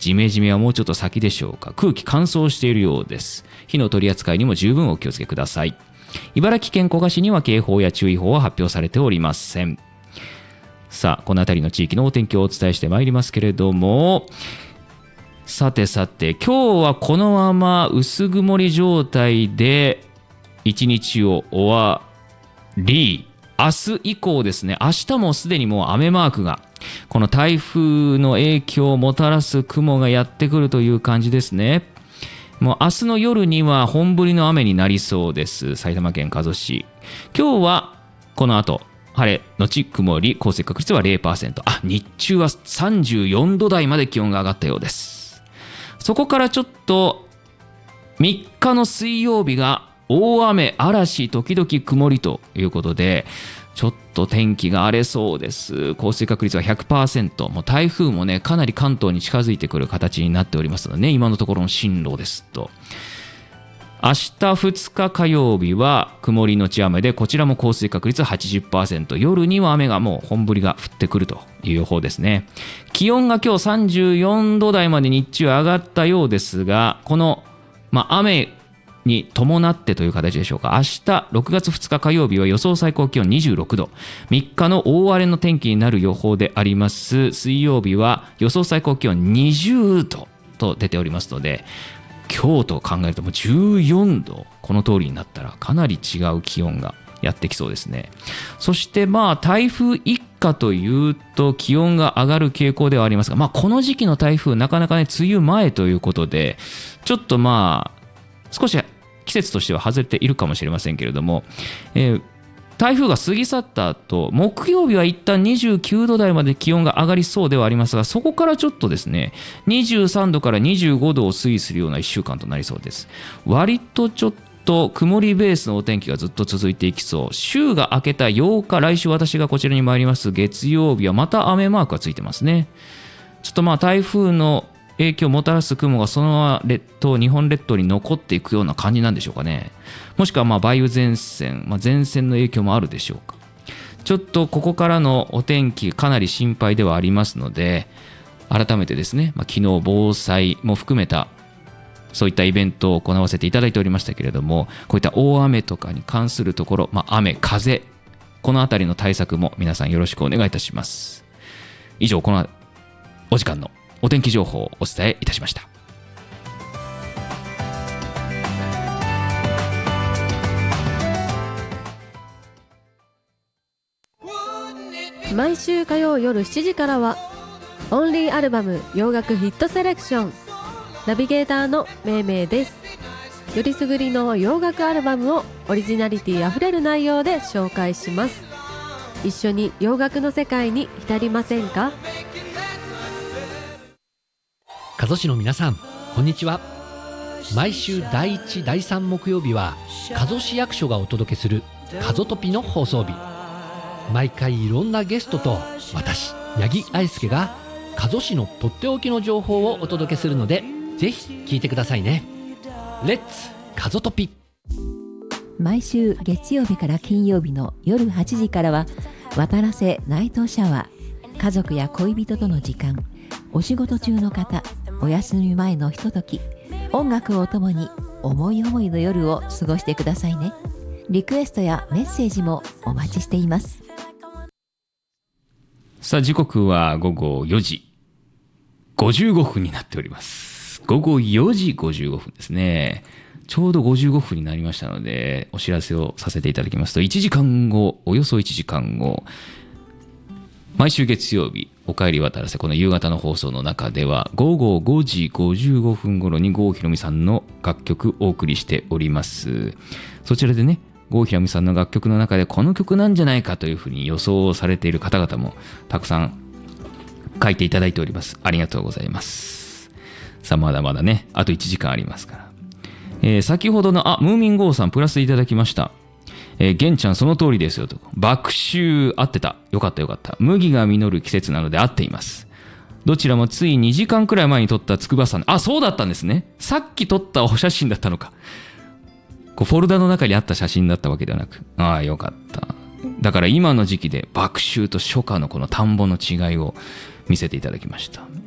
ジメジメはもうちょっと先でしょうか。空気乾燥しているようです。火の取り扱いにも十分お気をつけください。茨城県古河市には警報や注意報は発表されておりません。さあ、この辺りの地域のお天気をお伝えしてまいりますけれども、さて今日はこのまま薄曇り状態で一日を終わり、明日以降ですね、明日もすでにもう雨マークが、この台風の影響をもたらす雲がやってくるという感じですね。もう明日の夜には本降りの雨になりそうです。埼玉県加須市。今日はこの後晴れのち曇り、降水確率は 0%。日中は34度台まで気温が上がったようです。そこからちょっと3日の水曜日が大雨、嵐、時々曇りということで、ちょっと天気が荒れそうです。降水確率は 100%。もう台風もね、かなり関東に近づいてくる形になっておりますのでね、今のところの進路ですと。明日2日火曜日は曇りのち雨で、こちらも降水確率 80%。夜には雨がもう本降りが降ってくるという予報ですね。気温が今日34度台まで日中上がったようですが、この、雨に伴ってという形でしょうか。明日6月2日火曜日は予想最高気温26度。3日の大荒れの天気になる予報であります。水曜日は予想最高気温20度と出ておりますので、今日と考えるともう14度、この通りになったらかなり違う気温がやってきそうですね。そして台風一過というと気温が上がる傾向ではありますが、この時期の台風なかなかね、梅雨前ということで、ちょっと少し季節としては外れているかもしれませんけれども、台風が過ぎ去った後、木曜日は一旦29度台まで気温が上がりそうではありますが、そこからちょっとですね、23度から25度を推移するような1週間となりそうです。割とちょっと曇りベースのお天気がずっと続いていきそう。週が明けた8日、来週私がこちらに参ります月曜日はまた雨マークがついてますね。ちょっと台風の影響をもたらす雲がそのまま日本列島に残っていくような感じなんでしょうかね。もしくは梅雨前線、前線の影響もあるでしょうか。ちょっとここからのお天気かなり心配ではありますので、改めてですね、昨日防災も含めたそういったイベントを行わせていただいておりましたけれども、こういった大雨とかに関するところ、雨、風、このあたりの対策も皆さんよろしくお願いいたします。以上、このお時間のお天気情報をお伝えいたしました。 毎週火曜夜7時からはオンリーアルバム洋楽ヒットセレクション、ナビゲーターのめいめいです。よりすぐりの洋楽アルバムをオリジナリティあふれる内容で紹介します。一緒に洋楽の世界に浸りませんか？ 加須市の皆さん、こんにちは。毎週第1、第3木曜日は加須市役所がお届けする加須トピの放送日。毎回いろんなゲストと私、八木愛介が加須市のとっておきの情報をお届けするので、ぜひ聞いてくださいね。レッツ加須トピ。 毎週月曜日から金曜日の夜8時からは渡良瀬ナイトシャワー。家族や恋人との時間、お仕事中の方、お休み前のひととき、音楽をお供に思い思いの夜を過ごしてくださいね。リクエストやメッセージもお待ちしています。 さあ、時刻は午後4時55分になっております。午後4時55分ですね。ちょうど55分になりましたので、お知らせをさせていただきますと、1時間後、およそ1時間後、毎週月曜日、おかえり渡らせ、この夕方の放送の中では、午後5時55分頃に郷ひろみさんの楽曲をお送りしております。そちらでね、郷ひろみさんの楽曲の中でこの曲なんじゃないかというふうに予想されている方々もたくさん書いていただいております。ありがとうございます。さあ、まだまだね、あと1時間ありますから。先ほどの、ムーミンゴーさんプラスいただきました。玄ちゃんその通りですよと。爆秋合ってた。よかったよかった。麦が実る季節なので合っています。どちらもつい2時間くらい前に撮った筑波山。そうだったんですね。さっき撮ったお写真だったのか。フォルダの中にあった写真だったわけではなく。よかった。だから今の時期で爆秋と初夏のこの田んぼの違いを見せていただきました。